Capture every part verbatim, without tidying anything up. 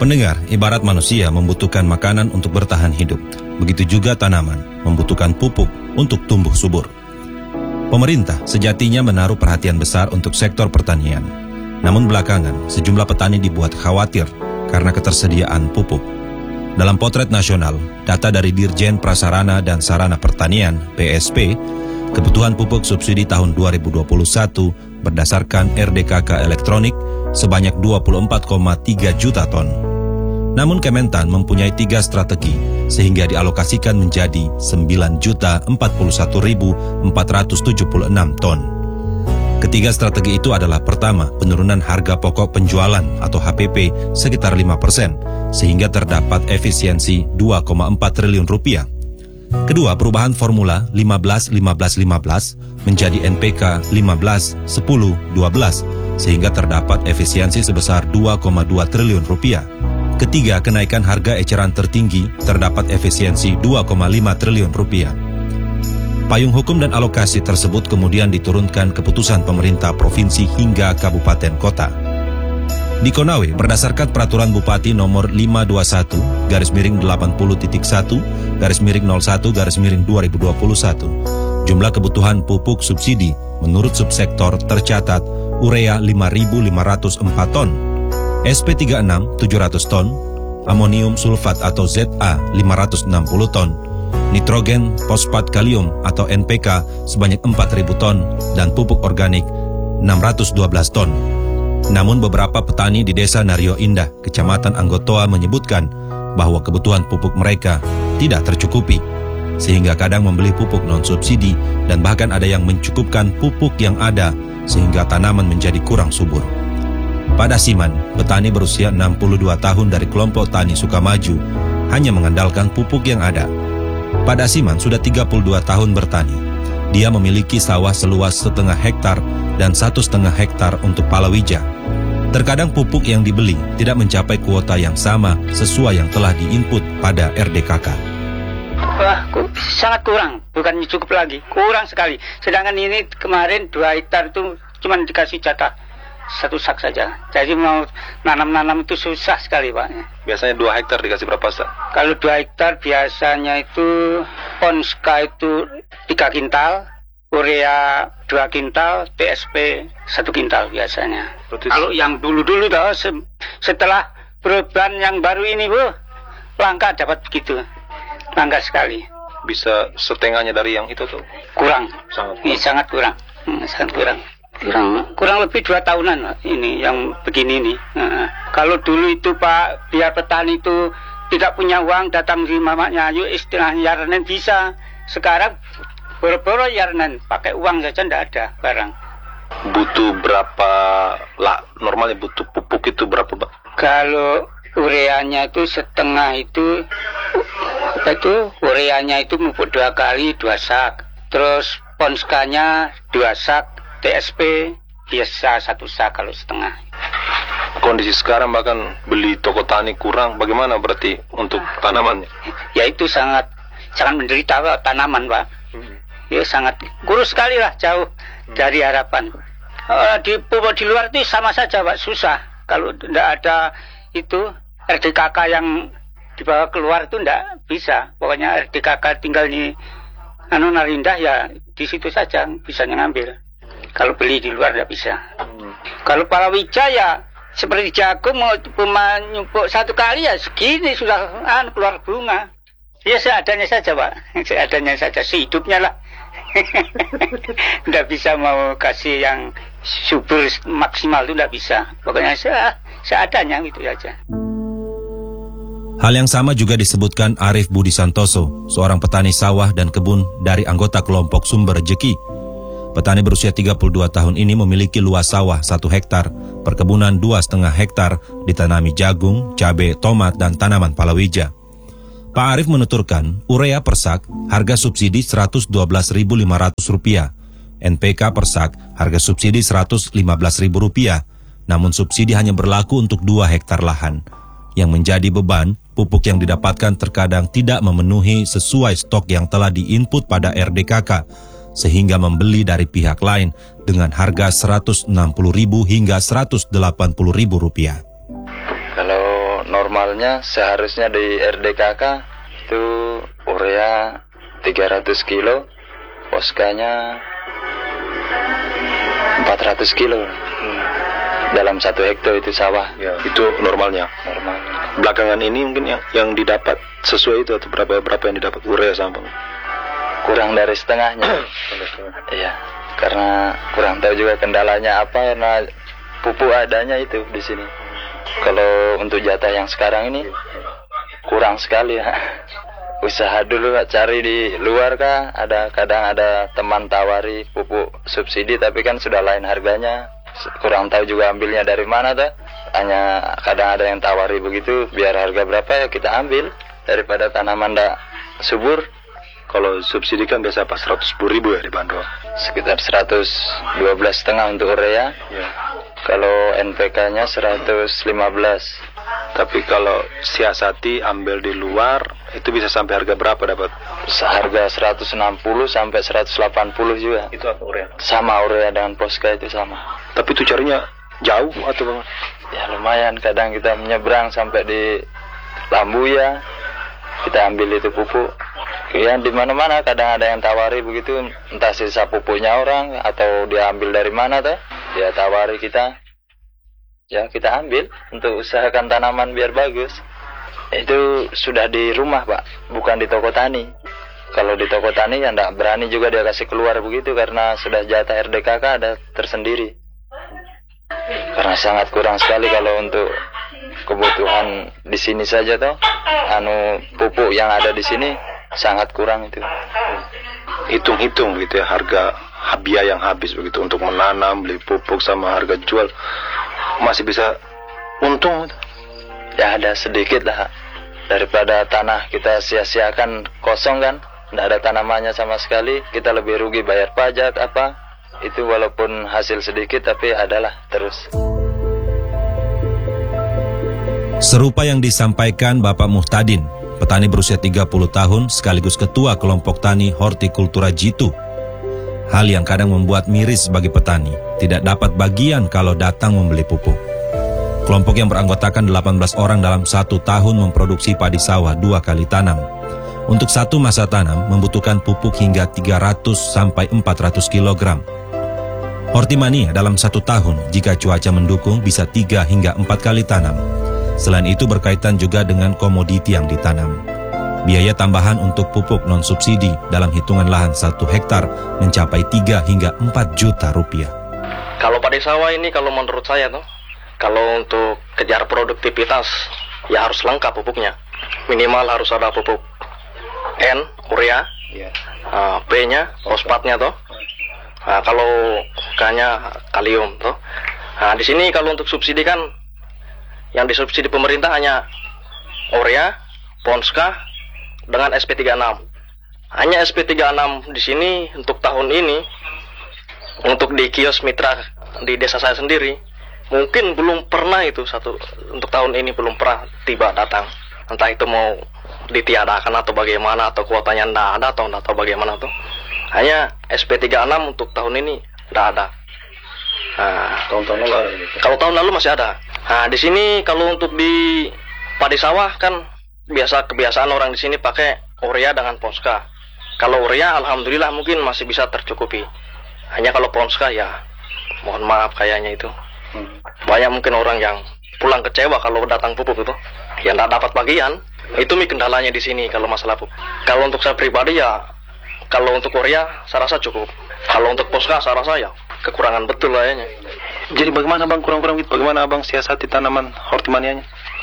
Pendengar, ibarat manusia membutuhkan makanan untuk bertahan hidup, begitu juga tanaman membutuhkan pupuk untuk tumbuh subur. Pemerintah sejatinya menaruh perhatian besar untuk sektor pertanian. Namun belakangan, sejumlah petani dibuat khawatir karena ketersediaan pupuk. Dalam potret nasional, data dari Dirjen Prasarana dan Sarana Pertanian (P S P), kebutuhan pupuk subsidi tahun dua ribu dua puluh satu berdasarkan R D K K elektronik sebanyak dua puluh empat koma tiga juta ton. Namun Kementan mempunyai tiga strategi sehingga dialokasikan menjadi sembilan juta empat puluh satu ribu empat ratus tujuh puluh enam ton. Ketiga strategi itu adalah: pertama, penurunan harga pokok penjualan atau H P P sekitar lima persen sehingga terdapat efisiensi dua koma empat triliun rupiah. Kedua, perubahan formula lima belas lima belas lima belas menjadi N P K lima belas sepuluh dua belas sehingga terdapat efisiensi sebesar dua koma dua triliun rupiah. Ketiga, kenaikan harga eceran tertinggi terdapat efisiensi dua koma lima triliun rupiah. Payung hukum dan alokasi tersebut kemudian diturunkan keputusan pemerintah provinsi hingga kabupaten kota. Di Konawe, berdasarkan peraturan Bupati nomor lima dua satu garis miring delapan puluh titik satu garis miring nol satu garis miring dua ribu dua puluh satu, jumlah kebutuhan pupuk subsidi menurut subsektor tercatat urea lima ribu lima ratus empat ton, S P tiga puluh enam tujuh ratus ton, amonium sulfat atau Z A lima ratus enam puluh ton, nitrogen fosfat kalium atau N P K sebanyak empat ribu ton, dan pupuk organik enam ratus dua belas ton. Namun beberapa petani di Desa Nario Indah, Kecamatan Anggotoa menyebutkan bahwa kebutuhan pupuk mereka tidak tercukupi, sehingga kadang membeli pupuk non-subsidi dan bahkan ada yang mencukupkan pupuk yang ada sehingga tanaman menjadi kurang subur. Pak Dasiman, petani berusia enam puluh dua tahun dari kelompok Tani Sukamaju, hanya mengandalkan pupuk yang ada. Pak Dasiman sudah tiga puluh dua tahun bertani. Dia memiliki sawah seluas setengah hektar dan satu setengah hektar untuk palawija. Terkadang pupuk yang dibeli tidak mencapai kuota yang sama sesuai yang telah diinput pada R D K K. Wah, sangat kurang, bukan cukup lagi, kurang sekali. Sedangkan ini kemarin dua hektar itu cuma dikasih jatah satu sak saja. Jadi mau nanam-nanam itu susah sekali, Pak. Biasanya dua hektar dikasih berapa sak? Kalau dua hektar biasanya itu Ponska itu tiga kintal, urea dua kintal, T S P satu kintal biasanya. Berarti kalau yang dulu-dulu toh, se- setelah perubahan yang baru ini, Bu, langka dapat begitu. Langka sekali. Bisa setengahnya dari yang itu tuh? Kurang. Sangat kurang. Ini sangat kurang. Hmm, sangat kurang. Kurang, kurang lebih dua tahunan Pak, ini yang begini nih. Nah, kalau dulu itu Pak, biar petani itu tidak punya uang datang di mamanya, yuk istilahnya yarnen bisa. Sekarang boro-boro yarnen, pakai uang saja tidak ada barang. Butuh berapa lah? Normalnya butuh pupuk itu berapa, Pak? Kalau ureanya itu setengah itu, apa itu ureanya itu pupuk dua kali dua sak, terus ponskanya dua sak. T S P biasa satu sak kalau setengah. Kondisi sekarang bahkan beli toko tani kurang, bagaimana berarti untuk tanamannya? Ya itu sangat sangat menderita Pak, tanaman Pak. Hmm. Ya sangat kurus sekali lah, jauh hmm. dari harapan. Uh, di pupuk di luar itu sama saja Pak, susah. Kalau tidak ada itu R D K K yang dibawa keluar itu tidak bisa. Pokoknya R D K K tinggal di anu Narindah ya di situ saja bisa ngambil. Kalau beli di luar tidak bisa. Hmm. Kalau palawija ya seperti jagung mau cuma nyumpuk satu kali ya segini sudah an keluar bunga. Ya seadanya saja Pak, seadanya saja, sehidupnya lah. Tidak bisa mau kasih yang subur maksimal itu tidak bisa. Pokoknya se seadanya gitu aja. Hal yang sama juga disebutkan Arif Budi Santoso, seorang petani sawah dan kebun dari anggota kelompok Sumber Rejeki. Petani berusia tiga puluh dua tahun ini memiliki luas sawah satu hektar, perkebunan dua setengah hektar, ditanami jagung, cabai, tomat, dan tanaman palawija. Pak Arif menuturkan, urea per sak harga subsidi seratus dua belas ribu lima ratus rupiah, N P K per sak harga subsidi seratus lima belas ribu rupiah, namun subsidi hanya berlaku untuk dua hektar lahan. Yang menjadi beban, pupuk yang didapatkan terkadang tidak memenuhi sesuai stok yang telah diinput pada R D K K, sehingga membeli dari pihak lain dengan harga seratus enam puluh ribu hingga seratus delapan puluh ribu rupiah. Kalau normal normalnya seharusnya di R D K K itu urea tiga ratus kilo, poskanya empat ratus kilo hmm. dalam satu hektar itu sawah. Ya, itu normalnya. Normal. Belakangan ini mungkin yang, yang didapat sesuai itu atau berapa berapa yang didapat urea sama? Kurang dari setengahnya. Iya, karena kurang tahu juga kendalanya apa, karena pupuk adanya itu di sini. Kalau untuk jatah yang sekarang ini kurang sekali ya. Usaha dulu cari di luar kah, ada kadang ada teman tawari pupuk subsidi tapi kan sudah lain harganya. Kurang tahu juga ambilnya dari mana tuh. Hanya kadang ada yang tawari begitu, biar harga berapa ya kita ambil daripada tanaman ndak subur. Kalau subsidi kan biasa pas seratus sepuluh ribu ya di Bandung. Sekitar seratus dua belas setengah untuk urea. Ya. Kalau N P K-nya seratus lima belas. Tapi kalau siasati ambil di luar itu bisa sampai harga berapa dapat? Seharga seratus enam puluh sampai seratus delapan puluh juga. Itu apa urea? Sama urea dengan Posca itu sama. Tapi itu carinya jauh atau bagaimana? Ya lumayan, kadang kita menyeberang sampai di Lambuya. Kita ambil itu pupuk. Ya di mana-mana kadang ada yang tawari begitu, entah sisa pupuknya orang atau dia ambil dari mana tuh. Dia tawari kita. Ya kita ambil untuk usahakan tanaman biar bagus. Itu sudah di rumah Pak, bukan di toko tani. Kalau di toko tani ya enggak berani juga dia kasih keluar begitu, karena sudah jatah R D K K ada tersendiri. Karena sangat kurang sekali kalau untuk kebutuhan di sini saja toh, anu pupuk yang ada di sini sangat kurang itu. Hitung-hitung gitu ya, harga biaya yang habis begitu untuk menanam, beli pupuk sama harga jual masih bisa untung. Ya ada sedikit lah, daripada tanah kita sia-siakan kosong kan, tidak ada tanamannya sama sekali, kita lebih rugi bayar pajak apa itu, walaupun hasil sedikit tapi adalah terus. Serupa yang disampaikan Bapak Muhtadin, petani berusia tiga puluh tahun sekaligus ketua kelompok tani Hortikultura Jitu. Hal yang kadang membuat miris bagi petani, tidak dapat bagian kalau datang membeli pupuk. Kelompok yang beranggotakan delapan belas orang dalam satu tahun memproduksi padi sawah dua kali tanam. Untuk satu masa tanam membutuhkan pupuk hingga tiga ratus sampai empat ratus kilogram. Hortimania dalam satu tahun jika cuaca mendukung bisa tiga hingga empat kali tanam. Selain itu berkaitan juga dengan komoditi yang ditanam. Biaya tambahan untuk pupuk non-subsidi dalam hitungan lahan satu hektar mencapai tiga hingga empat juta rupiah. Kalau padi sawah ini kalau menurut saya tuh, kalau untuk kejar produktivitas ya harus lengkap pupuknya. Minimal harus ada pupuk N, urea, yeah. uh, P-nya, fosfatnya tuh. Nah, kalau K-nya kalium tuh. Nah, di sini kalau untuk subsidi kan yang disubsidi pemerintah hanya urea, Ponska dengan S P tiga puluh enam. Hanya S P tiga puluh enam di sini untuk tahun ini, untuk di kios mitra di desa saya sendiri, mungkin belum pernah itu satu untuk tahun ini belum pernah tiba datang. Entah itu mau ditiadakan atau bagaimana, atau kuotanya tidak ada atau tidak tahu bagaimana tuh. Hanya S P tiga puluh enam untuk tahun ini tidak ada. Nah, tahun-tahun lalu ada gitu. Kalau tahun lalu masih ada. Nah, di sini kalau untuk di padi sawah kan biasa kebiasaan orang di sini pakai urea dengan Ponska. Kalau urea alhamdulillah mungkin masih bisa tercukupi. Hanya kalau Ponska ya mohon maaf kayaknya itu. Hmm. Banyak mungkin orang yang pulang kecewa kalau datang pupuk itu. Ya tidak dapat bagian. Itu nih kendalanya di sini kalau masalah pupuk. Kalau untuk saya pribadi ya, kalau untuk urea saya rasa cukup. Kalau untuk Ponska saya rasa ya kekurangan betul kayaknya. Jadi bagaimana Bang kurang-kurang gitu? Bagaimana Abang siasati tanaman hortimanianya?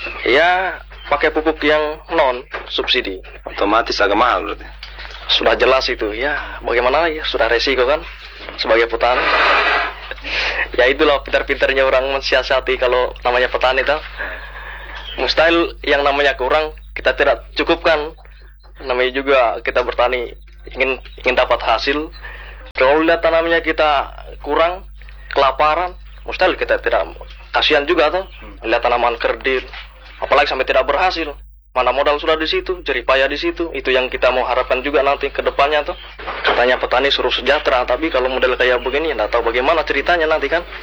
Ya pakai pupuk yang non subsidi. Otomatis agak mahal berarti. Sudah jelas itu ya, bagaimana ya, sudah resiko kan sebagai petani. Ya itulah pintar-pintarnya orang mensiasati kalau namanya petani tuh. Mustahil yang namanya kurang kita tidak cukupkan. Namanya juga kita bertani ingin ingin dapat hasil. Kalau lihat tanamnya kita kurang, kelaparan, mustahil kita tidak, kasihan juga tuh. Lihat tanaman kerdil, apalagi sampai tidak berhasil. Mana modal sudah di situ, jerih payah di situ. Itu yang kita mau harapkan juga nanti ke depannya tuh. Katanya petani suruh sejahtera, tapi kalau model kayak begini, nggak tahu bagaimana ceritanya nanti kan.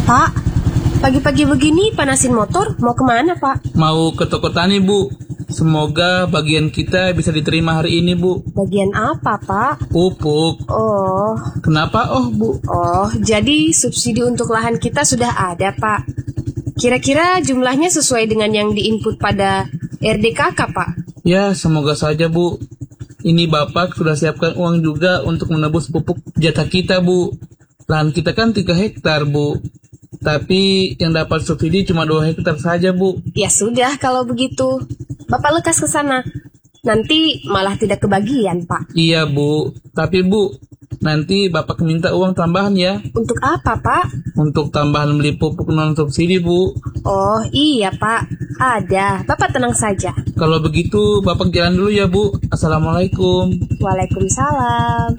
Pak, pagi-pagi begini panasin motor, mau kemana Pak? Mau ke toko tani Bu. Semoga bagian kita bisa diterima hari ini Bu. Bagian apa Pak? Pupuk. Oh. Kenapa oh Bu? Oh, jadi subsidi untuk lahan kita sudah ada Pak. Kira-kira jumlahnya sesuai dengan yang diinput pada R D K K Pak? Ya, semoga saja Bu. Ini Bapak sudah siapkan uang juga untuk menebus pupuk jatah kita Bu. Lahan kita kan tiga hektar Bu. Tapi yang dapat subsidi cuma dua hektar saja Bu. Ya sudah kalau begitu. Bapak lekas ke sana. Nanti malah tidak kebagian Pak. Iya Bu. Tapi Bu, nanti Bapak minta uang tambahan ya. Untuk apa Pak? Untuk tambahan beli pupuk non subsidi Bu. Oh iya Pak, ada. Bapak tenang saja. Kalau begitu Bapak jalan dulu ya Bu. Assalamualaikum. Waalaikumsalam.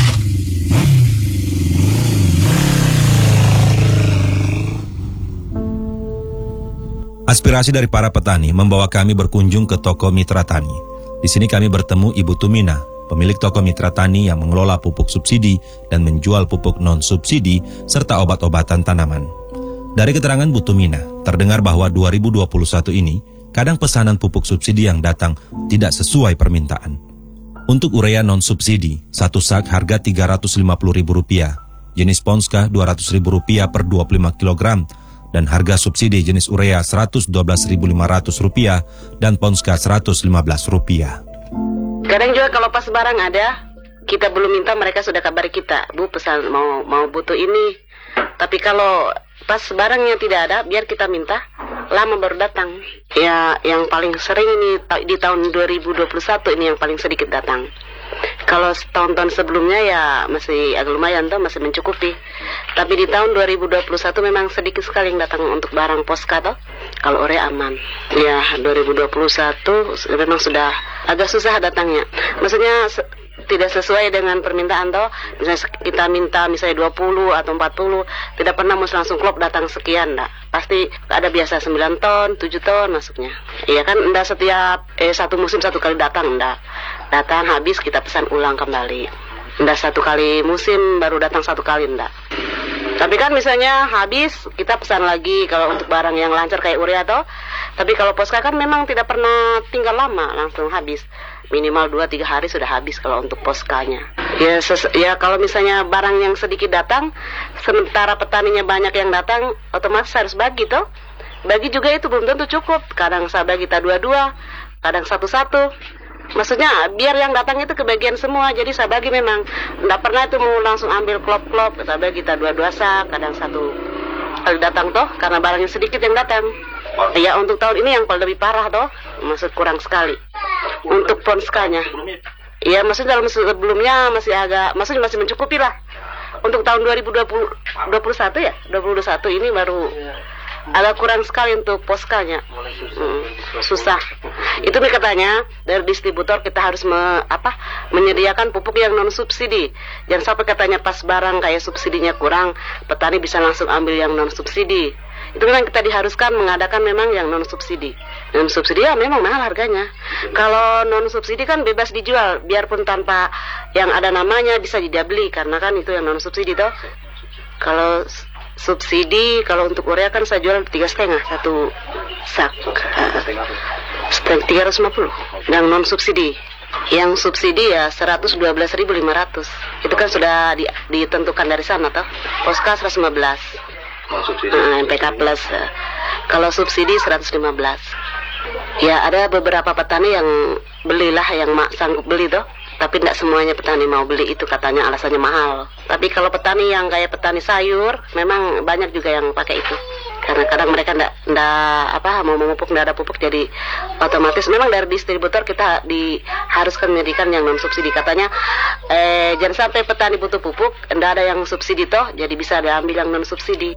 Aspirasi dari para petani membawa kami berkunjung ke toko Mitra Tani. Di sini kami bertemu Ibu Tumina, pemilik toko Mitra Tani yang mengelola pupuk subsidi dan menjual pupuk non-subsidi serta obat-obatan tanaman. Dari keterangan Bu Tumina, terdengar bahwa dua ribu dua puluh satu ini kadang pesanan pupuk subsidi yang datang tidak sesuai permintaan. Untuk urea non-subsidi, satu sak harga tiga ratus lima puluh ribu rupiah, jenis Ponska dua ratus ribu rupiah per dua puluh lima kilogram, dan harga subsidi jenis urea seratus dua belas ribu lima ratus rupiah dan Ponska seratus lima belas rupiah. Kadang juga kalau pas barang ada, kita belum minta mereka sudah kabari kita, Bu pesan mau mau butuh ini. Tapi kalau pas barangnya tidak ada, biar kita minta, lama baru datang. Ya yang paling sering ini di tahun dua ribu dua puluh satu ini yang paling sedikit datang. Kalau tahun-tahun sebelumnya ya masih agak lumayan tuh, masih mencukupi. Tapi di tahun dua ribu dua puluh satu memang sedikit sekali yang datang untuk barang Poska toh. Kalau urea aman. Ya dua ribu dua puluh satu memang sudah agak susah datangnya. Maksudnya se- tidak sesuai dengan permintaan toh. Misalnya kita minta misalnya dua puluh atau empat puluh, tidak pernah mesti langsung klop datang sekian enggak. Pasti ada biasa sembilan ton, tujuh ton masuknya. Iya kan enggak setiap eh satu musim satu kali datang enggak. Datang habis kita pesan ulang kembali. Enggak satu kali musim baru datang satu kali enggak. Tapi kan misalnya habis kita pesan lagi kalau untuk barang yang lancar kayak urea toh. Tapi kalau Poska kan memang tidak pernah tinggal lama, langsung habis. Minimal dua tiga hari sudah habis kalau untuk Poskanya. Ya, ses- ya kalau misalnya barang yang sedikit datang, sementara petaninya banyak yang datang, otomatis harus bagi toh. Bagi juga itu belum tentu cukup. Kadang saya bagi kita dua-dua, kadang satu-satu. Maksudnya biar yang datang itu kebagian semua. Jadi saya bagi memang tidak pernah itu mau langsung ambil klop-klop. Saya bagi kita dua-dua sak, kadang satu kali datang toh, karena barangnya sedikit yang datang. Ya untuk tahun ini yang paling lebih parah toh, maksud kurang sekali. Untuk Ponskanya, ya maksudnya dalam sebelumnya masih agak, maksudnya masih mencukupi lah. Untuk tahun dua ribu dua puluh, dua puluh satu ya, dua ribu dua puluh satu ini baru agak kurang sekali untuk Poskanya. Hmm, susah. Itu nih katanya dari distributor kita harus me, apa, menyediakan pupuk yang non subsidi. Jangan sampai katanya pas barang kayak subsidinya kurang, petani bisa langsung ambil yang non subsidi. Itu memang kita diharuskan mengadakan memang yang non subsidi. Non subsidi ya memang mahal harganya. Kalau non subsidi kan bebas dijual, biarpun tanpa yang ada namanya bisa dia beli, karena kan itu yang non subsidi toh. Kalau subsidi, kalau untuk urea kan saya jual tiga setengah satu sak, tiga ratus lima puluh. Yang non subsidi, yang subsidi ya seratus dua belas ribu lima ratus. Itu kan sudah di, ditentukan dari sana toh. Poska seratus lima belas. Nah, M P K plus. Kalau subsidi seratus lima belas. Ya ada beberapa petani yang belilah, yang mak sanggup beli toh. Tapi tidak semuanya petani mau beli, itu katanya alasannya mahal. Tapi kalau petani yang kayak petani sayur, memang banyak juga yang pakai itu. Karena kadang mereka tidak apa mau memupuk, tidak ada pupuk, jadi otomatis memang dari distributor kita diharuskan menyediakan yang non subsidi. Katanya eh, jangan sampai petani butuh pupuk, tidak ada yang subsidi toh, jadi bisa diambil yang non subsidi.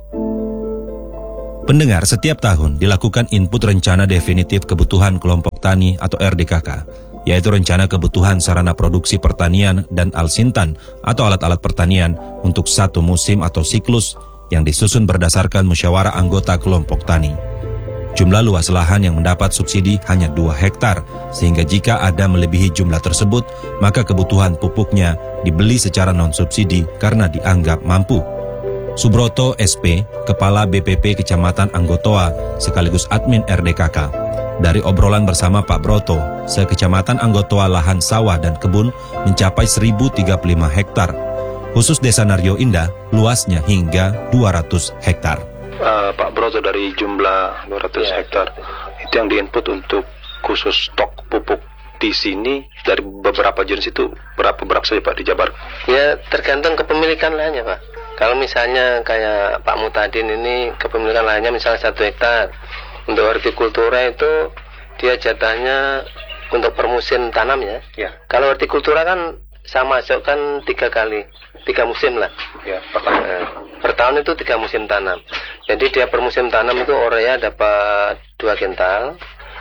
Pendengar, setiap tahun dilakukan input rencana definitif kebutuhan kelompok tani atau R D K K, yaitu rencana kebutuhan sarana produksi pertanian dan alsintan atau alat-alat pertanian untuk satu musim atau siklus yang disusun berdasarkan musyawarah anggota kelompok tani. Jumlah luas lahan yang mendapat subsidi hanya dua hektar, sehingga jika ada melebihi jumlah tersebut, maka kebutuhan pupuknya dibeli secara non-subsidi karena dianggap mampu. Subroto S P, Kepala B P P Kecamatan Anggotoa sekaligus admin R D K K. Dari obrolan bersama Pak Broto, sekecamatan Anggotoa lahan sawah dan kebun mencapai seribu tiga puluh lima hektar. Khusus Desa Naryo Indah, luasnya hingga dua ratus hektar. Uh, Pak Broto, dari jumlah dua ratus ya. hektar, itu yang diinput untuk khusus stok pupuk di sini dari beberapa jenis itu berapa berapa saja Pak dijabar? Ya tergantung kepemilikan lahannya Pak. Kalau misalnya kayak Pak Mutadin ini kepemilikan lahannya misalnya satu hektar, untuk hortikultura itu dia jatahnya untuk per musim tanam ya. Ya. Kalau hortikultura kan saya masukkan tiga kali, tiga musim lah. Ya, per tahun. Nah, per tahun itu tiga musim tanam. Jadi dia per musim tanam itu urea dapat dua kental,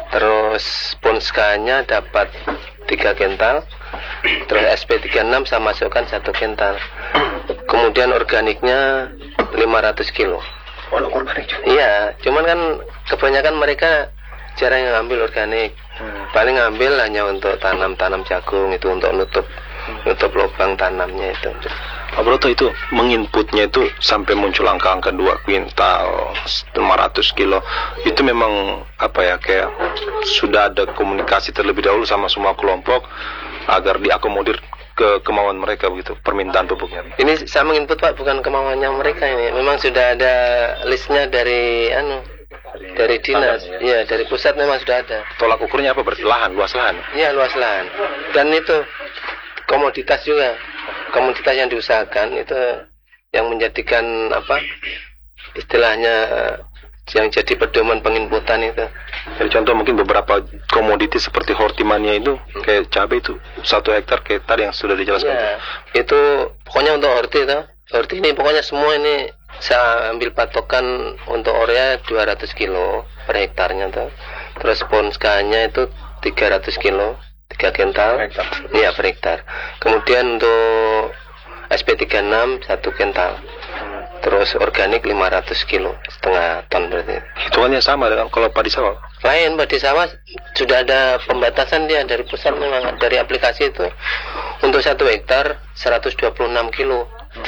terus ponskanya dapat tiga kental, terus S P tiga puluh enam saya masukkan satu kental. Kemudian organiknya lima ratus kilo. Oh, organik juga? Iya, cuman kan kebanyakan mereka jarang yang ambil organik. Hmm. Paling ngambil hanya untuk tanam-tanam jagung, itu untuk nutup hmm. nutup lubang tanamnya itu. Pak Broto, itu menginputnya itu sampai muncul angka-angka dua kuintal, lima ratus kilo. Itu memang apa ya, kayak sudah ada komunikasi terlebih dahulu sama semua kelompok agar diakomodir ke kemauan mereka begitu, permintaan pupuknya. Ini saya menginput Pak, bukan kemauannya mereka ini. Memang sudah ada listnya dari anu dari dinas, iya ya, dari pusat memang sudah ada. Tolak ukurnya apa berarti? Lahan, luas lahan? Iya, luas lahan. Dan itu komoditas juga, komoditas yang diusahakan itu yang menjadikan apa istilahnya yang jadi pedoman penginputan itu. Jadi contoh mungkin beberapa komoditi seperti hortimania itu hmm. kayak cabai itu satu hektar kayak tadi yang sudah dijelaskan. Ya, itu pokoknya untuk horti itu, horti ini pokoknya semua ini saya ambil patokan untuk urea dua ratus kilo per hektarnya tuh. Terus ponskanya itu tiga ratus kilo, tiga kental. Iya per hektar. Kemudian untuk S P tiga puluh enam satu kental. Terus organik lima ratus kilo, setengah ton berarti. Hitungannya sama dengan kalau padi sawah? Lain, padi sawah sudah ada pembatasan dia dari pusat memang, dari aplikasi itu. Untuk satu hektar seratus dua puluh enam kilo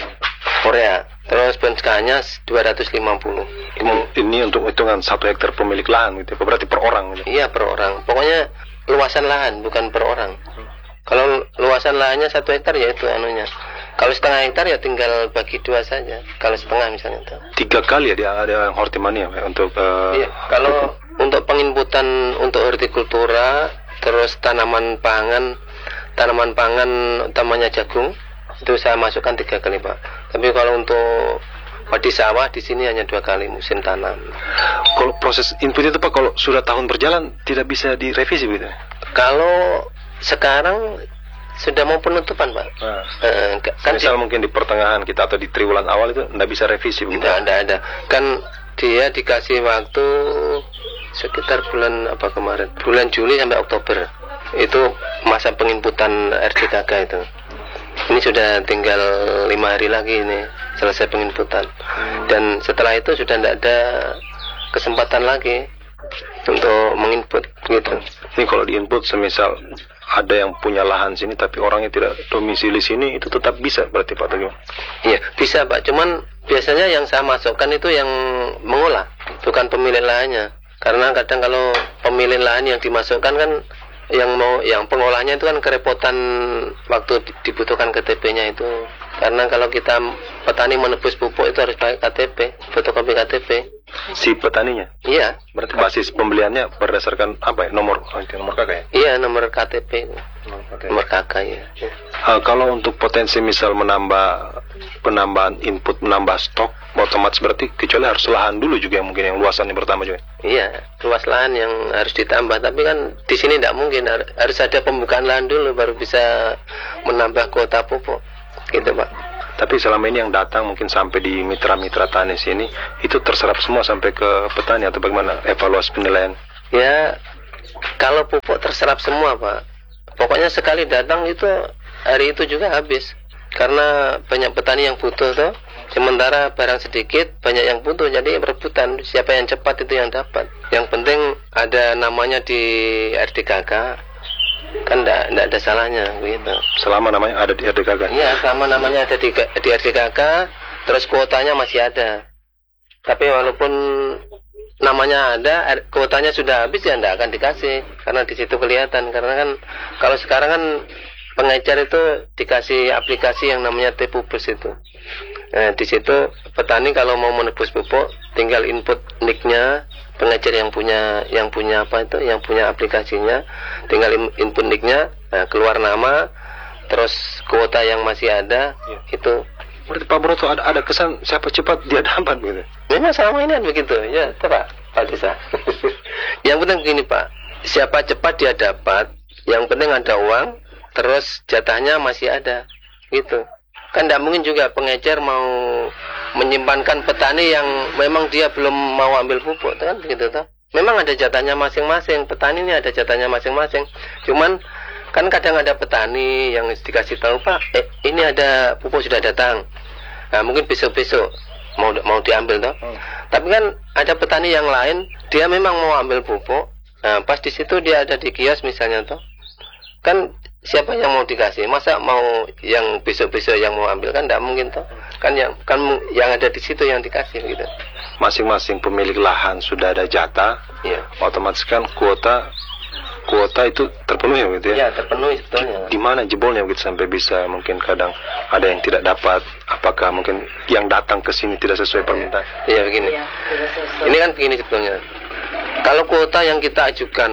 urea. Terus ponskanya dua ratus lima puluh. Ini, ini untuk hitungan satu hektar pemilik lahan gitu, berarti per orang gitu? Iya per orang, pokoknya luasan lahan bukan per orang. Kalau luasan lahannya satu hektar ya itu anunya. Kalau setengah hektar ya tinggal bagi dua saja. Kalau setengah misalnya itu. Tiga kali ya dia ada hortimania ya, untuk. Uh, iya. Kalau untuk penginputan untuk hortikultura, terus tanaman pangan, tanaman pangan utamanya jagung, itu saya masukkan tiga kali Pak. Tapi kalau untuk padi sawah di sini hanya dua kali musim tanam. Kalau proses input itu Pak, kalau sudah tahun berjalan tidak bisa direvisi begitu? Kalau sekarang sudah mau penutupan Pak. Nah, uh, kan misal di, mungkin di pertengahan kita atau di triwulan awal itu tidak bisa revisi begitu? Tidak ada, ada. Kan dia dikasih waktu sekitar bulan apa kemarin? Bulan Juli sampai Oktober. Itu masa penginputan R D K K itu. Ini sudah tinggal lima hari lagi ini selesai penginputan. Dan setelah itu sudah tidak ada kesempatan lagi untuk menginput gitu. Ini kalau diinput semisal ada yang punya lahan sini tapi orangnya tidak domisili sini, itu tetap bisa berarti Pak Teguh? Iya bisa Pak, cuman biasanya yang saya masukkan itu yang mengolah, bukan pemilik lahannya. Karena kadang kalau pemilik lahan yang dimasukkan kan yang mau yang pengolahnya itu kan kerepotan waktu dibutuhkan K T P-nya itu. Karena kalau kita petani menebus pupuk itu harus pakai K T P, fotokopi K T P. Si petaninya? Iya. Berarti basis pembeliannya berdasarkan apa ya? Nomor nomor K K ya? Iya, nomor K T P. Nomor K K ya. Uh, kalau untuk potensi misal menambah penambahan input, menambah stok, otomatis berarti kecuali harus lahan dulu juga yang mungkin yang luasannya bertambah juga. Iya, luas lahan yang harus ditambah. Tapi kan di sini tidak mungkin, harus ada pembukaan lahan dulu baru bisa menambah kuota pupuk. Gitu Pak. Tapi selama ini yang datang mungkin sampai di mitra-mitra tani sini itu terserap semua sampai ke petani atau bagaimana evaluasi penilaian? Ya, kalau pupuk terserap semua Pak. Pokoknya sekali datang itu hari itu juga habis. Karena banyak petani yang butuh tuh. Sementara barang sedikit, banyak yang butuh, jadi berebutan. Siapa yang cepat itu yang dapat. Yang penting ada namanya di R D K K. Kan enggak ada salahnya begitu. Selama namanya ada di R D K K? Iya, selama namanya ada di, di R D K K, terus kuotanya masih ada. Tapi walaupun namanya ada, kuotanya sudah habis ya tidak akan dikasih, karena di situ kelihatan. Karena kan kalau sekarang kan pengecer itu dikasih aplikasi yang namanya T-Pupus itu. Nah, di situ petani kalau mau menebus pupuk tinggal input nicknya, pengecer yang punya yang punya apa itu, yang punya aplikasinya, tinggal input nicknya, nah, keluar nama, terus kuota yang masih ada, ya. Itu. Berarti Pak Broto ada ada kesan siapa cepat dia dapat gitu. Memang selama ini kan begitu, ya, Pak Pak Desa. Yang penting begini Pak, siapa cepat dia dapat, yang penting ada uang, terus jatahnya masih ada, gitu. Kan tidak mungkin juga pengecer mau menyimpankan petani yang memang dia belum mau ambil pupuk, kan begitu toh. Memang ada jatahnya masing-masing, petani ini ada jatahnya masing-masing. Cuman kan kadang ada petani yang dikasih tahu, Pak, eh, ini ada pupuk sudah datang. Nah, mungkin besok-besok mau mau diambil toh. Hmm. Tapi kan ada petani yang lain, dia memang mau ambil pupuk. Nah, pas di situ dia ada di kios misalnya toh. Kan siapa yang mau dikasih? Masa mau yang besok-besok yang mau ambil, kan tidak mungkin toh. Kan yang kan yang ada di situ yang dikasih gitu. Masing-masing pemilik lahan sudah ada jatah, ya. Otomatis kan kuota kuota itu terpenuhi gitu ya? Ya, terpenuhi sebetulnya. Di mana jebolnya gitu sampai bisa mungkin kadang ada yang tidak dapat? Apakah mungkin yang datang ke sini tidak sesuai permintaan? Iya begini. Ya, ini kan begini sebetulnya. Kalau kuota yang kita ajukan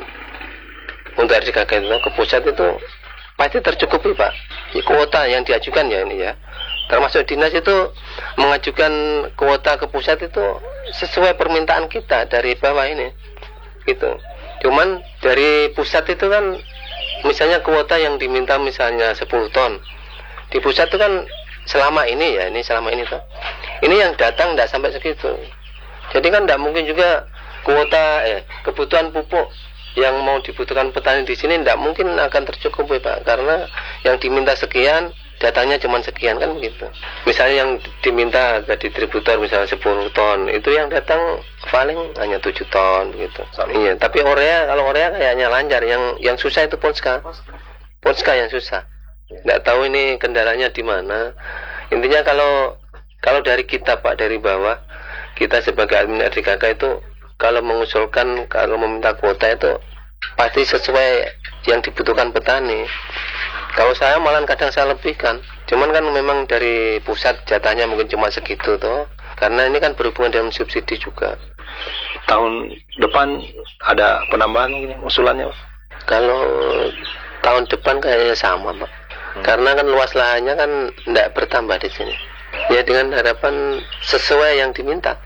untuk R D K K itu ke pusat itu pasti tercukupi Pak. Kuota yang diajukan ya ini ya. Termasuk dinas itu mengajukan kuota ke pusat itu sesuai permintaan kita dari bawah ini. Gitu. Cuman dari pusat itu kan misalnya kuota yang diminta misalnya sepuluh ton. Di pusat itu kan selama ini ya, ini selama ini tuh. Ini yang datang tidak sampai segitu. Jadi kan tidak mungkin juga kuota eh kebutuhan pupuk yang mau dibutuhkan petani di sini tidak mungkin akan tercukupi Pak, karena yang diminta sekian, datanya cuma sekian kan begitu. Misalnya yang diminta ke distributor misalnya sepuluh ton, itu yang datang paling hanya tujuh ton begitu. Iya, tapi urea, kalau urea kayaknya lancar. Yang yang susah itu Ponska. Ponska yang susah. Tidak tahu ini kendalanya di mana. Intinya kalau kalau dari kita Pak, dari bawah, kita sebagai admin R D K K itu kalau mengusulkan, kalau meminta kuota itu pasti sesuai yang dibutuhkan petani. Kalau saya malah kadang saya lebihkan. Cuman kan memang dari pusat jatahnya mungkin cuma segitu toh. Karena ini kan berhubungan dengan subsidi juga. Tahun depan ada penambahan mungkin usulannya Pak? Kalau tahun depan kayaknya sama Pak. Hmm. Karena kan luas lahannya kan tidak bertambah di sini. Ya dengan harapan sesuai yang diminta.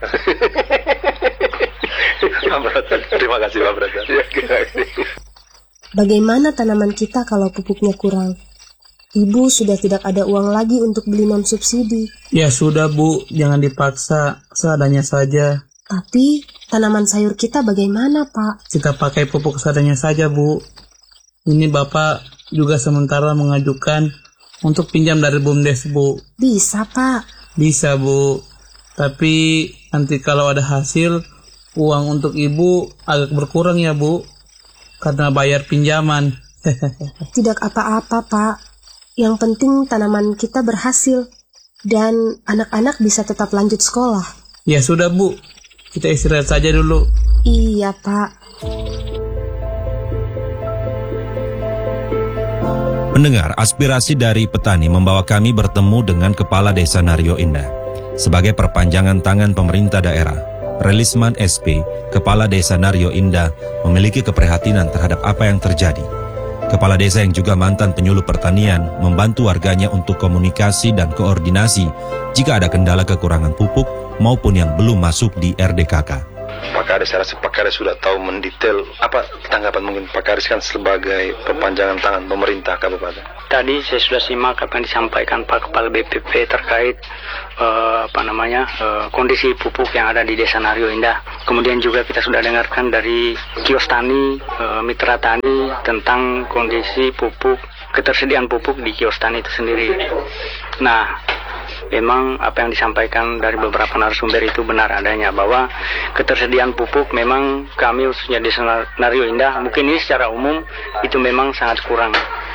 Terima kasih Pak Brata. Bagaimana tanaman kita kalau pupuknya kurang? Ibu sudah tidak ada uang lagi untuk beli non subsidi. Ya sudah Bu, jangan dipaksa, seadanya saja. Tapi tanaman sayur kita bagaimana Pak? Kita pakai pupuk seadanya saja Bu. Ini Bapak juga sementara mengajukan untuk pinjam dari BUMDes Bu. Bisa Pak? Bisa Bu. Tapi nanti kalau ada hasil, uang untuk Ibu agak berkurang ya Bu, karena bayar pinjaman. Tidak apa-apa Pak. Yang penting tanaman kita berhasil dan anak-anak bisa tetap lanjut sekolah. Ya sudah Bu, kita istirahat saja dulu. Iya Pak. Mendengar aspirasi dari petani membawa kami bertemu dengan Kepala Desa Naryo Indah. Sebagai perpanjangan tangan pemerintah daerah, Relisman S P, Kepala Desa Naryo Indah, memiliki keprihatinan terhadap apa yang terjadi. Kepala desa yang juga mantan penyuluh pertanian membantu warganya untuk komunikasi dan koordinasi jika ada kendala kekurangan pupuk maupun yang belum masuk di R D K K. Pak Karis, saya rasa Pak Karis sudah tahu mendetail apa tanggapan mungkin Pak Karis kan sebagai perpanjangan tangan pemerintah kabupaten. Tadi saya sudah simak apa yang disampaikan Pak Kepala B P P terkait uh, apa namanya uh, kondisi pupuk yang ada di Desa Naryo Indah. Kemudian juga kita sudah dengarkan dari kios tani, uh, mitra tani tentang kondisi pupuk, ketersediaan pupuk di kios tani itu sendiri. Nah, memang apa yang disampaikan dari beberapa narasumber itu benar adanya, bahwa ketersediaan pupuk memang kami khususnya di Naryo Indah, mungkin ini secara umum itu memang sangat kurang.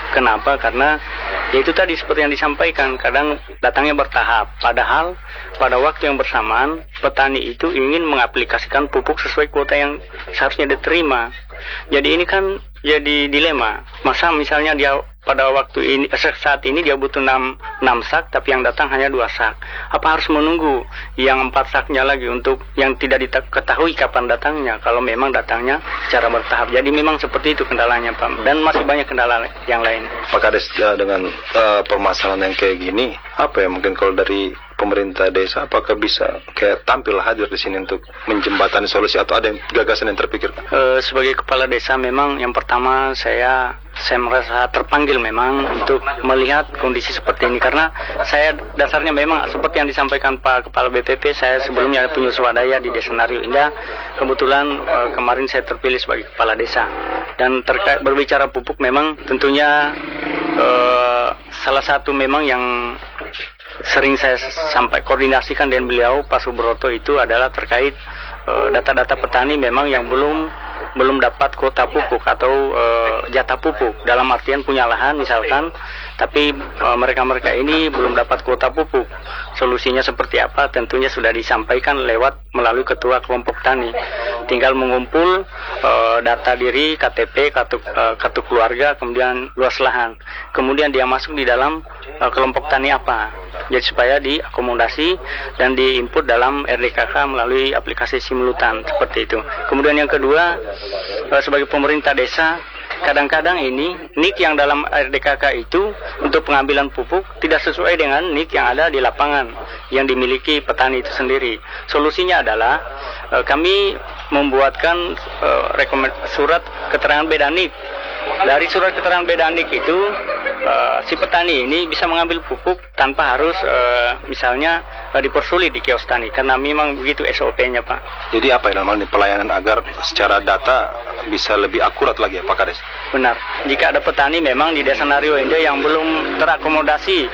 Kenapa? Karena ya itu tadi seperti yang disampaikan, kadang datangnya bertahap. Padahal pada waktu yang bersamaan petani itu ingin mengaplikasikan pupuk sesuai kuota yang seharusnya diterima. Jadi ini kan jadi dilema. Masa misalnya dia pada waktu ini saat ini dia butuh enam sak, tapi yang datang hanya dua sak. Apa harus menunggu yang empat saknya lagi untuk yang tidak diketahui kapan datangnya, kalau memang datangnya secara bertahap. Jadi memang seperti itu kendalanya, Pak. Dan masih banyak kendala yang lain. Pak Kades, ya, dengan uh, permasalahan yang kayak gini, apa ya mungkin kalau dari pemerintah desa, apakah bisa kayak tampil hadir di sini untuk menjembatani solusi, atau ada yang gagasan yang terpikir? Uh, sebagai kepala desa memang yang pertama saya saya merasa terpanggil memang untuk melihat kondisi seperti ini, karena saya dasarnya memang seperti yang disampaikan Pak Kepala B P P, saya sebelumnya penyuluh swadaya di Desa Nario Indah. Kebetulan uh, kemarin saya terpilih sebagai kepala desa, dan terkait berbicara pupuk memang tentunya uh, salah satu memang yang sering saya sampai koordinasikan dengan beliau Pak Subroto itu adalah terkait uh, data-data petani memang yang belum belum dapat kuota pupuk atau uh, jatah pupuk, dalam artian punya lahan misalkan, tapi uh, mereka-mereka ini belum dapat kuota pupuk. Solusinya seperti apa? Tentunya sudah disampaikan lewat melalui ketua kelompok tani. Tinggal mengumpul uh, data diri, K T P, kartu, uh, kartu keluarga, kemudian luas lahan. Kemudian dia masuk di dalam uh, kelompok tani apa. Jadi supaya diakomodasi dan diinput dalam R D K K melalui aplikasi simulutan, seperti itu. Kemudian yang kedua, uh, sebagai pemerintah desa, kadang-kadang ini N I K yang dalam R D K K itu untuk pengambilan pupuk tidak sesuai dengan N I K yang ada di lapangan yang dimiliki petani itu sendiri. Solusinya adalah uh, kami membuatkan uh, rekomend- surat keterangan beda N I K. Dari surat keterangan beda N I K itu uh, si petani ini bisa mengambil pupuk tanpa harus uh, misalnya uh, dipersulit di kios tani, karena memang begitu S O P-nya, Pak. Jadi apa ya namanya pelayanan agar secara data bisa lebih akurat lagi ya, Pak Kades? Benar. Jika ada petani memang di Desa Nario Indah yang belum terakomodasi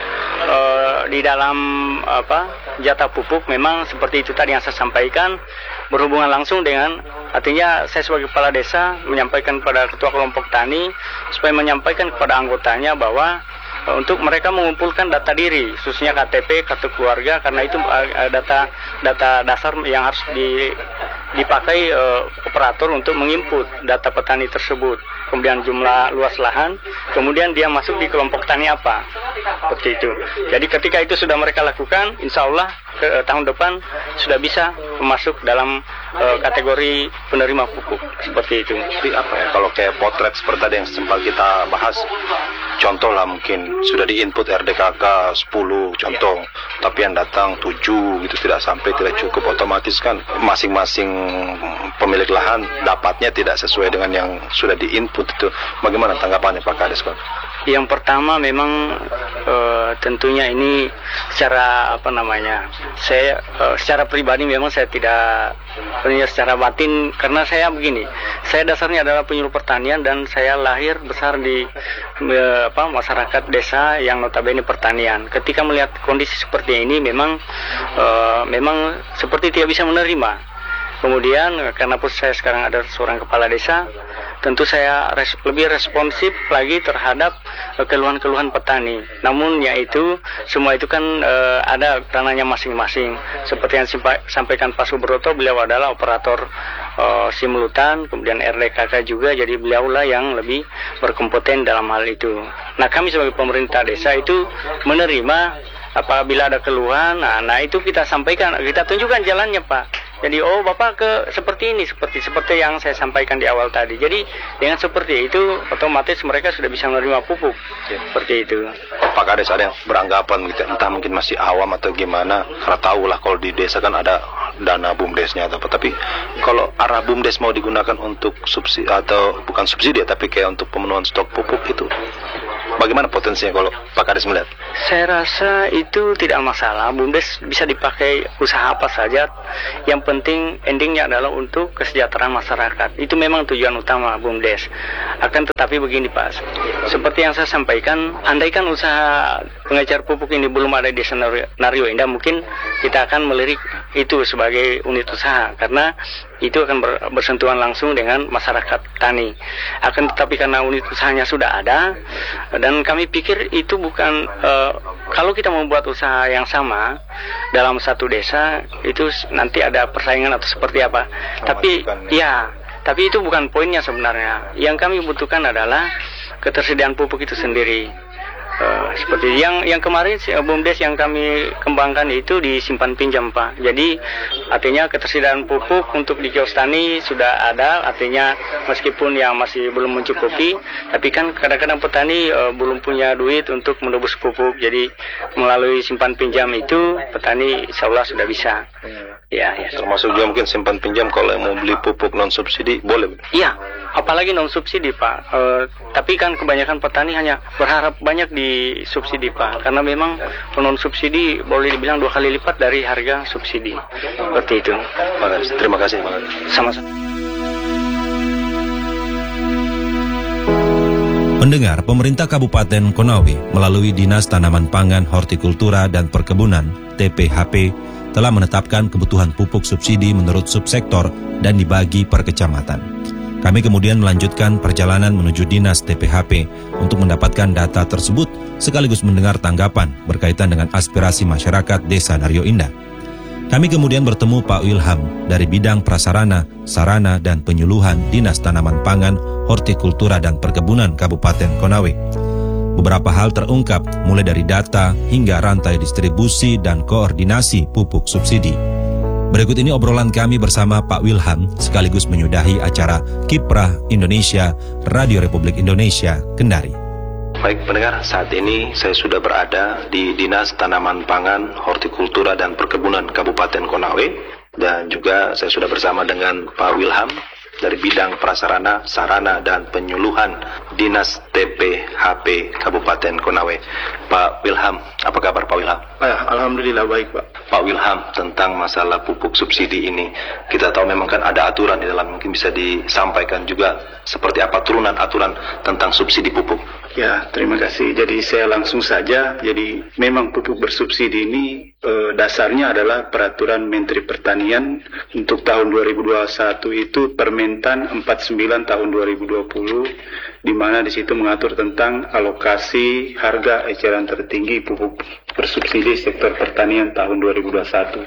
uh, di dalam apa jatah pupuk, memang seperti itu tadi yang saya sampaikan, berhubungan langsung dengan, artinya saya sebagai kepala desa menyampaikan kepada ketua kelompok tani supaya menyampaikan kepada anggotanya bahwa uh, untuk mereka mengumpulkan data diri, khususnya K T P, kartu keluarga, karena itu uh, data data dasar yang harus di, dipakai uh, operator untuk menginput data petani tersebut. Kemudian jumlah luas lahan, kemudian dia masuk di kelompok tani apa, seperti itu. Jadi ketika itu sudah mereka lakukan, insya Allah ke, eh, tahun depan sudah bisa masuk dalam eh, kategori penerima pupuk, seperti itu. Jadi apa ya, kalau kayak potret seperti tadi yang sempat kita bahas, contoh lah mungkin sudah diinput R D K K sepuluh contoh, tapi yang datang tujuh gitu, tidak sampai, tidak cukup, otomatis kan masing-masing pemilik lahan dapatnya tidak sesuai dengan yang sudah diinput itu. Bagaimana tanggapannya Pak Kades, Pak? Yang pertama memang e, tentunya ini secara apa namanya, saya e, secara pribadi memang saya tidak, tentunya secara batin, karena saya begini, saya dasarnya adalah penyuluh pertanian dan saya lahir besar di e, apa masyarakat desa yang notabene pertanian. Ketika melihat kondisi seperti ini memang e, memang seperti tidak bisa menerima. Kemudian karena pun saya sekarang ada seorang kepala desa, tentu saya res, lebih responsif lagi terhadap uh, keluhan-keluhan petani. Namun yaitu semua itu kan uh, ada ranahnya masing-masing. Seperti yang simpa, sampaikan Pak Subroto, beliau adalah operator uh, simulutan, kemudian R D K K juga, jadi beliaulah yang lebih berkompeten dalam hal itu. Nah, kami sebagai pemerintah desa itu menerima apabila ada keluhan, nah, nah itu kita sampaikan, kita tunjukkan jalannya, Pak. Jadi oh Bapak ke seperti ini, seperti seperti yang saya sampaikan di awal tadi. Jadi dengan seperti itu otomatis mereka sudah bisa menerima pupuk. Seperti itu. Pak Kades, ada yang beranggapan gitu, entah mungkin masih awam atau gimana, karena tahu lah kalau di desa kan ada dana BUMDesnya atau apa. Tapi kalau arah BUMDes mau digunakan untuk subsidi atau bukan subsidi ya, tapi kayak untuk pemenuhan stok pupuk itu, bagaimana potensinya kalau Pak Kades melihat? Saya rasa itu tidak masalah. BUMDes bisa dipakai usaha apa saja. Yang penting endingnya adalah untuk kesejahteraan masyarakat. Itu memang tujuan utama BUMDes. Akan tetapi begini Pak, seperti yang saya sampaikan, andaikan usaha pengecar pupuk ini belum ada di Desa Nario Indah, mungkin kita akan melirik itu sebagai unit usaha, karena itu akan ber, bersentuhan langsung dengan masyarakat tani. Akan tetapi karena unit usahanya sudah ada, dan kami pikir itu bukan uh, kalau kita membuat usaha yang sama dalam satu desa itu nanti ada persaingan atau seperti apa. Tapi ya, tapi itu bukan poinnya sebenarnya. Yang kami butuhkan adalah ketersediaan pupuk itu sendiri. Uh, seperti yang yang kemarin BUMDes yang kami kembangkan itu disimpan pinjam, Pak. Jadi artinya ketersediaan pupuk untuk di kios tani sudah ada, artinya meskipun yang masih belum mencukupi, tapi kan kadang-kadang petani uh, belum punya duit untuk menebus pupuk. Jadi melalui simpan pinjam itu petani insya Allah sudah bisa. Ya, ya. Termasuk juga mungkin simpan pinjam kalau yang mau beli pupuk non subsidi boleh. Iya, apalagi non subsidi, Pak. Uh, tapi kan kebanyakan petani hanya berharap banyak di subsidi, Pak, karena memang non subsidi boleh dibilang dua kali lipat dari harga subsidi. Seperti itu. Terima kasih. Sama-sama. Pendengar, pemerintah Kabupaten Konawe melalui Dinas Tanaman Pangan, Hortikultura dan Perkebunan T P H P telah menetapkan kebutuhan pupuk subsidi menurut subsektor dan dibagi per kecamatan. Kami kemudian melanjutkan perjalanan menuju Dinas T P H P untuk mendapatkan data tersebut sekaligus mendengar tanggapan berkaitan dengan aspirasi masyarakat Desa Naryo Indah. Kami kemudian bertemu Pak Wilham dari bidang prasarana, sarana dan penyuluhan Dinas Tanaman Pangan, Hortikultura dan Perkebunan Kabupaten Konawe. Beberapa hal terungkap mulai dari data hingga rantai distribusi dan koordinasi pupuk subsidi. Berikut ini obrolan kami bersama Pak Wilham sekaligus menyudahi acara Kiprah Indonesia Radio Republik Indonesia Kendari. Baik pendengar, saat ini saya sudah berada di Dinas Tanaman Pangan, Hortikultura dan Perkebunan Kabupaten Konawe, dan juga saya sudah bersama dengan Pak Wilham dari bidang prasarana, sarana dan penyuluhan Dinas T P H P Kabupaten Konawe. Pak Wilham, apa kabar Pak Wilham? Ah, Alhamdulillah baik, Pak. Pak Wilham, tentang masalah pupuk subsidi ini, kita tahu memang kan ada aturan di dalam, mungkin bisa disampaikan juga seperti apa turunan aturan tentang subsidi pupuk. Ya, terima kasih. Jadi saya langsung saja. Jadi memang pupuk bersubsidi ini eh, dasarnya adalah peraturan Menteri Pertanian untuk tahun dua ribu dua puluh satu itu Permentan empat puluh sembilan tahun dua ribu dua puluh, di mana di situ mengatur tentang alokasi harga eceran tertinggi pupuk bersubsidi sektor pertanian tahun dua ribu dua puluh satu.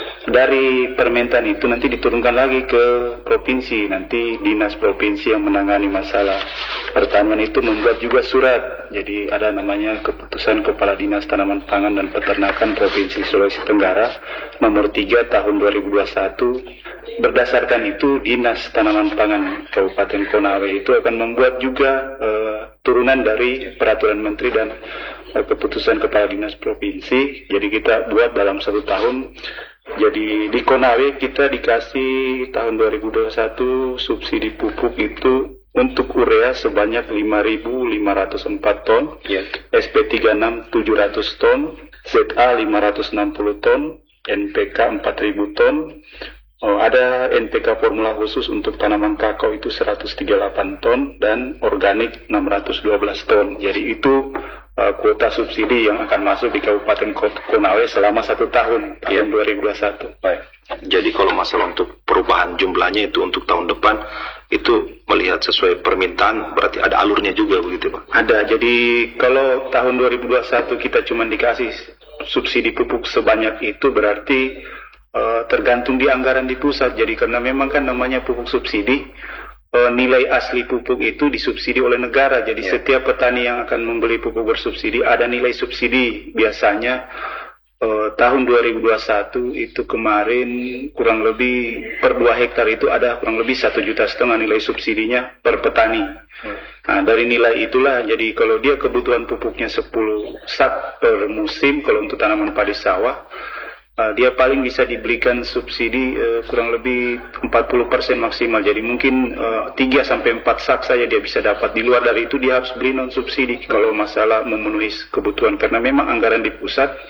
Dari Permentan itu nanti diturunkan lagi ke provinsi, nanti dinas provinsi yang menangani masalah pertanian itu membuat juga surat. Jadi ada namanya keputusan Kepala Dinas Tanaman Pangan dan Peternakan Provinsi Sulawesi Tenggara nomor tiga tahun dua ribu dua puluh satu. Berdasarkan itu Dinas Tanaman Pangan Kabupaten Konawe itu akan membuat juga uh, turunan dari peraturan menteri dan uh, keputusan Kepala Dinas Provinsi. Jadi kita buat dalam satu tahun. Jadi di Konawe kita dikasih tahun dua ribu dua puluh satu subsidi pupuk itu untuk urea sebanyak lima ribu lima ratus empat ton, yeah. S P tiga puluh enam tujuh ratus ton, Z A lima ratus enam puluh ton, N P K empat ribu ton, oh, ada N P K formula khusus untuk tanaman kakao itu seratus tiga puluh delapan ton, dan organik enam ratus dua belas ton. Jadi itu uh, kuota subsidi yang akan masuk di Kabupaten Konawe selama satu tahun, tahun yeah. dua ribu dua puluh satu. Baik. Jadi kalau masalah untuk perubahan jumlahnya itu untuk tahun depan, itu melihat sesuai permintaan, berarti ada alurnya juga begitu Pak? Ada, jadi kalau tahun dua ribu dua puluh satu kita cuma dikasih subsidi pupuk sebanyak itu, berarti uh, tergantung di anggaran di pusat. Jadi karena memang kan namanya pupuk subsidi, uh, nilai asli pupuk itu disubsidi oleh negara. Jadi yeah. setiap petani yang akan membeli pupuk bersubsidi ada nilai subsidi. Biasanya Uh, tahun dua ribu dua puluh satu itu kemarin kurang lebih per dua hektar itu ada kurang lebih satu juta setengah nilai subsidinya per petani. Hmm. Nah, dari nilai itulah, jadi kalau dia kebutuhan pupuknya sepuluh sak per musim, kalau untuk tanaman padi sawah, uh, dia paling bisa diberikan subsidi uh, kurang lebih empat puluh persen maksimal. Jadi mungkin uh, tiga sampai empat sak saja dia bisa dapat. Di luar dari itu dia harus beli non subsidi kalau masalah memenuhi kebutuhan, karena memang anggaran di pusat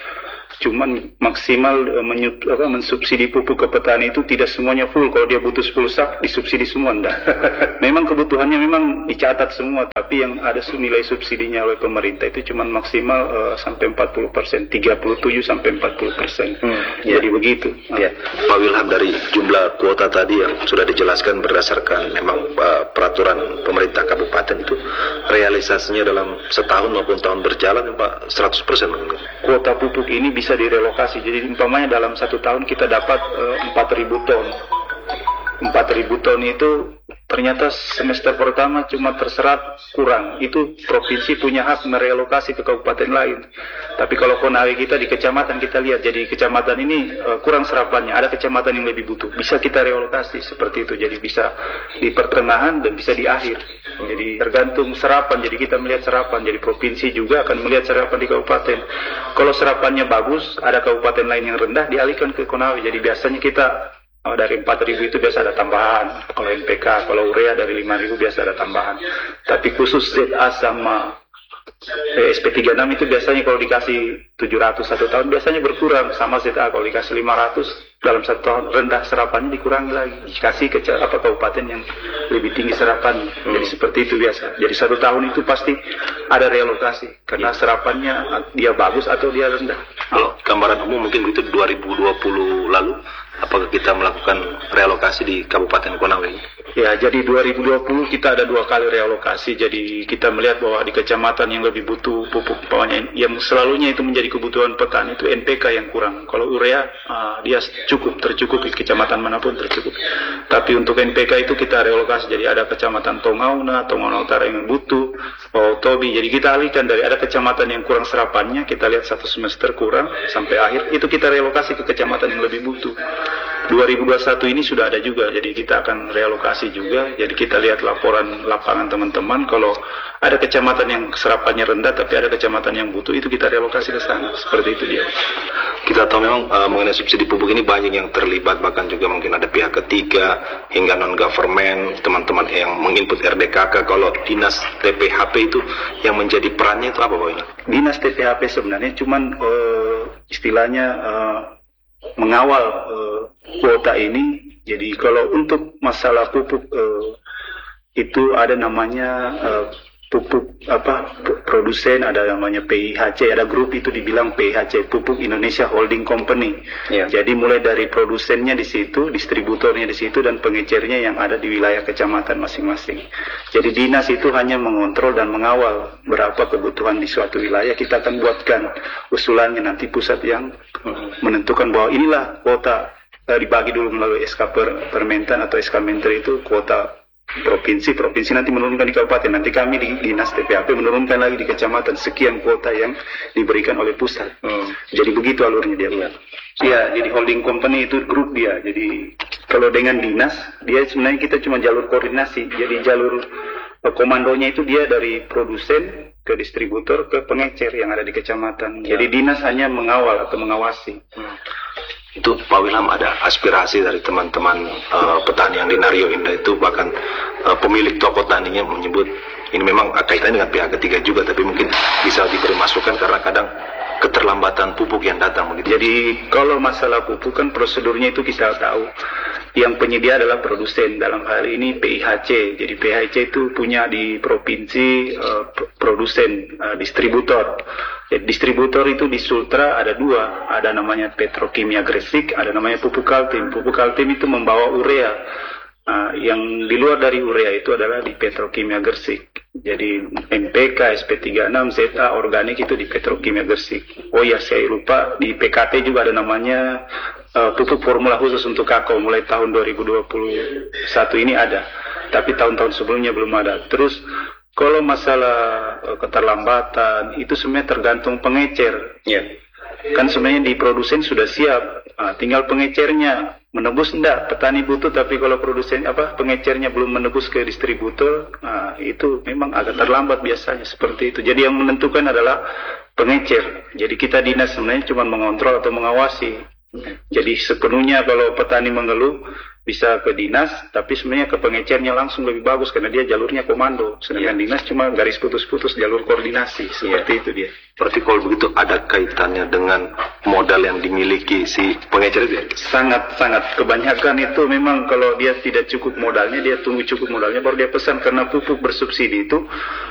cuman maksimal uh, menyut, apa, mensubsidi pupuk ke petani itu tidak semuanya full. Kalau dia butuh sepuluh sak, disubsidi semua enggak. Memang kebutuhannya memang dicatat semua, tapi yang ada nilai subsidinya oleh pemerintah itu cuman maksimal uh, sampai empat puluh persen, tiga puluh tujuh sampai empat puluh persen. Hmm, jadi ya. Begitu. Ya. Pak Wilham, dari jumlah kuota tadi yang sudah dijelaskan berdasarkan memang uh, peraturan pemerintah kabupaten itu, realisasinya dalam setahun maupun tahun berjalan Pak seratus persen. Kuota pupuk ini bisa direlokasi. Jadi umpamanya dalam satu tahun kita dapat uh, empat ribu ton. empat ribu ton itu ternyata semester pertama cuma terserap kurang. Itu provinsi punya hak merelokasi ke kabupaten lain. Tapi kalau Konawe kita di kecamatan kita lihat, jadi kecamatan ini uh, kurang serapannya. Ada kecamatan yang lebih butuh. Bisa kita relokasi seperti itu. Jadi bisa di pertengahan dan bisa di akhir. Jadi tergantung serapan. Jadi kita melihat serapan. Jadi provinsi juga akan melihat serapan di kabupaten. Kalau serapannya bagus, ada kabupaten lain yang rendah, dialihkan ke Konawe. Jadi biasanya kita oh, dari empat ribu itu biasa ada tambahan. Kalau N P K, kalau urea dari lima ribu biasa ada tambahan. Tapi khusus Z A sama S P tiga puluh enam itu biasanya kalau dikasih tujuh ratus satu tahun biasanya berkurang. Sama Z A kalau dikasih lima ratus dalam satu tahun rendah serapannya dikurangi lagi. Dikasih ke apa kabupaten yang lebih tinggi serapannya. Hmm. Jadi seperti itu biasa. Jadi satu tahun itu pasti ada relokasi. Karena serapannya dia bagus atau dia rendah. Kalau gambaran umum mungkin begitu dua ribu dua puluh lalu, apakah kita melakukan relokasi di Kabupaten Konawe? Ya, jadi dua ribu dua puluh kita ada dua kali relokasi. Jadi kita melihat bahwa di kecamatan yang lebih butuh pupuk, pokoknya yang selalunya itu menjadi kebutuhan petani itu N P K yang kurang. Kalau urea uh, dia cukup, tercukup di kecamatan manapun tercukup. Tapi untuk N P K itu kita relokasi. Jadi ada kecamatan Tongauna, Tongauna Utara yang butuh, oh, Tobi. Jadi kita alihkan dari ada kecamatan yang kurang serapannya, kita lihat satu semester kurang sampai akhir, itu kita relokasi ke kecamatan yang lebih butuh. dua ribu dua puluh satu ini sudah ada juga, jadi kita akan relokasi juga. Jadi kita lihat laporan lapangan teman-teman, kalau ada kecamatan yang serapannya rendah tapi ada kecamatan yang butuh, itu kita relokasi ke sana. Seperti itu dia. Kita tahu memang uh, mengenai subsidi pupuk ini banyak yang terlibat, bahkan juga mungkin ada pihak ketiga hingga non-government, teman-teman yang menginput R D K K. Kalau dinas T P H P itu yang menjadi perannya itu apa Pak? Dinas T P H P sebenarnya cuman uh, istilahnya uh, mengawal uh, kuota ini. Jadi kalau untuk masalah pupuk uh, itu ada namanya uh, pupuk apa produsen, ada namanya P I H C, ada grup itu dibilang P I H C, Pupuk Indonesia Holding Company. Yeah. Jadi mulai dari produsennya di situ, distributornya di situ, dan pengecernya yang ada di wilayah kecamatan masing-masing. Jadi dinas itu hanya mengontrol dan mengawal berapa kebutuhan di suatu wilayah. Kita akan buatkan usulannya, nanti pusat yang menentukan bahwa inilah kuota, eh, dibagi dulu melalui S K per, Permentan atau S K Menteri itu kuota provinsi, provinsi nanti menurunkan di kabupaten, nanti kami di dinas T P H P menurunkan lagi di kecamatan sekian kuota yang diberikan oleh pusat. Hmm. Jadi begitu alurnya dia. Ya. Ya, jadi holding company itu grup dia. Jadi kalau dengan dinas, dia sebenarnya kita cuma jalur koordinasi. Jadi jalur komandonya itu dia dari produsen ke distributor ke pengecer yang ada di kecamatan. Ya. Jadi dinas hanya mengawal atau mengawasi. Hmm. Itu Pak Wilham, ada aspirasi dari teman-teman uh, petani yang di Nario Indah itu, bahkan uh, pemilik toko taninya menyebut ini memang kaitannya dengan pihak ketiga juga, tapi mungkin bisa diberi masukan karena kadang keterlambatan pupuk yang datang begitu. Jadi kalau masalah pupuk kan prosedurnya itu kita tahu, yang penyedia adalah produsen, dalam hal ini P I H C. Jadi P I H C itu punya di provinsi uh, produsen, uh, distributor. Jadi distributor itu di Sultra ada dua, ada namanya Petrokimia Gresik, ada namanya Pupuk Kaltim. Pupuk Kaltim itu membawa urea. Uh, yang di luar dari urea itu adalah di Petrokimia Gresik. Jadi M P K, S P tiga puluh enam, Z A, organik itu di Petrokimia Gresik. Oh ya, saya lupa, di P K T juga ada namanya uh, pupuk formula khusus untuk kakao. Mulai tahun dua ribu dua puluh satu ini ada, tapi tahun-tahun sebelumnya belum ada. Terus kalau masalah uh, keterlambatan itu sebenarnya tergantung pengecer. Ya. Kan sebenarnya di produsen sudah siap, uh, tinggal pengecernya menebus enggak. Petani butuh, tapi kalau produsen apa pengecernya belum menebus ke distributor, uh, itu memang agak terlambat biasanya seperti itu. Jadi yang menentukan adalah pengecer. Jadi kita dinas sebenarnya cuma mengontrol atau mengawasi. Jadi sepenuhnya kalau petani mengeluh bisa ke dinas, tapi sebenarnya ke pengecernya langsung lebih bagus karena dia jalurnya komando. Sedangkan yeah. dinas cuma garis putus-putus jalur koordinasi. Seperti yeah. itu dia. Berarti kalau begitu ada kaitannya dengan modal yang dimiliki si pengecer itu? Sangat-sangat kebanyakan itu memang kalau dia tidak cukup modalnya, dia tunggu cukup modalnya baru dia pesan, karena pupuk bersubsidi itu